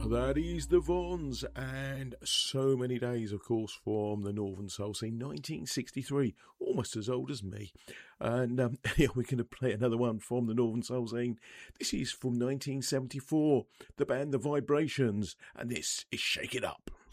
That is the Vons, and So Many Days, of course, from the Northern Soul Scene, 1963, almost as old as me. And yeah, we're going to play another one from the Northern Soul Scene. This is from 1974, the band The Vibrations, and this is Shake It Up.